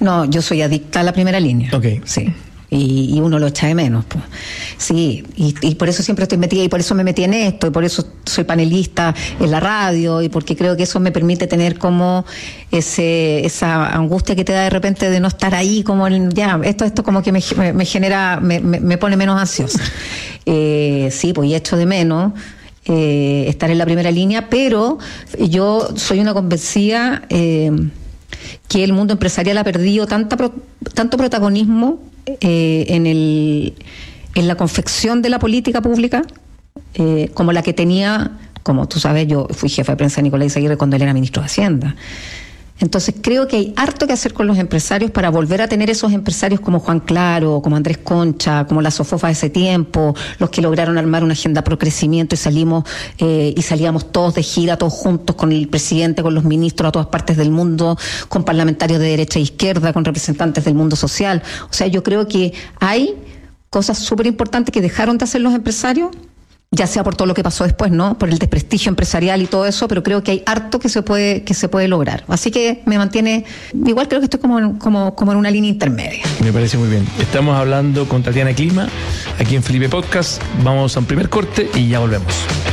No, yo soy adicta a la primera línea. Ok. Sí. Y uno lo echa de menos, pues. Sí, y por eso siempre estoy metida, y por eso me metí en esto, y por eso soy panelista en la radio, y porque creo que eso me permite tener como esa angustia que te da de repente de no estar ahí, como esto como que me genera, me pone menos ansiosa. Sí, pues, y echo de menos estar en la primera línea, pero yo soy una convencida que el mundo empresarial ha perdido tanto protagonismo en la confección de la política pública como la que tenía, como tú sabes, yo fui jefa de prensa de Nicolás Izaguirre cuando él era ministro de Hacienda. Entonces creo que hay harto que hacer con los empresarios para volver a tener esos empresarios como Juan Claro, como Andrés Concha, como la Sofofa de ese tiempo, los que lograron armar una agenda pro crecimiento y salíamos todos de gira, todos juntos, con el presidente, con los ministros a todas partes del mundo, con parlamentarios de derecha e izquierda, con representantes del mundo social. O sea, yo creo que hay cosas súper importantes que dejaron de hacer los empresarios, ya sea por todo lo que pasó después, ¿no? Por el desprestigio empresarial y todo eso, pero creo que hay harto que se puede lograr. Así que me mantiene, igual creo que estoy como en una línea intermedia. Me parece muy bien. Estamos hablando con Tatiana Clima, aquí en Felipe Podcast. Vamos a un primer corte y ya volvemos.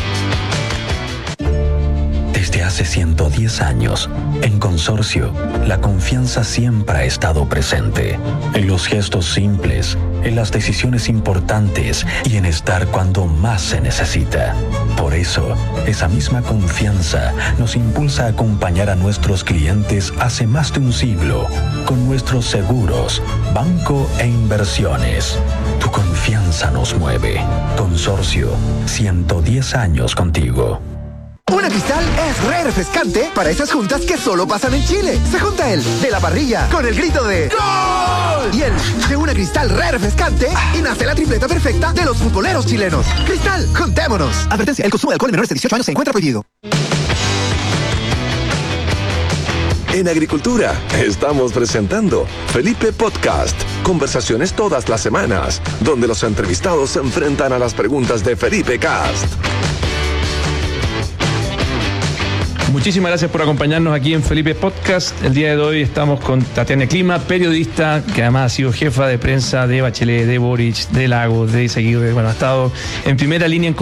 Desde hace 110 años, en Consorcio, la confianza siempre ha estado presente. En los gestos simples, en las decisiones importantes y en estar cuando más se necesita. Por eso, esa misma confianza nos impulsa a acompañar a nuestros clientes hace más de un siglo con nuestros seguros, banco e inversiones. Tu confianza nos mueve. Consorcio, 110 años contigo. Una Cristal es re refrescante para esas juntas que solo pasan en Chile. Se junta el de la parrilla con el grito de ¡Gol! Y el de una Cristal re refrescante y nace la tripleta perfecta de los futboleros chilenos. Cristal, juntémonos. Advertencia, el consumo de alcohol en menores de 18 años se encuentra prohibido. En Agricultura estamos presentando Felipe Podcast. Conversaciones todas las semanas, donde los entrevistados se enfrentan a las preguntas de Felipe Cast. Muchísimas gracias por acompañarnos aquí en Felipe Podcast. El día de hoy estamos con Tatiana Clima, periodista que además ha sido jefa de prensa de Bachelet, de Boric, de Lagos, de Izaguirre. Bueno, ha estado en primera línea en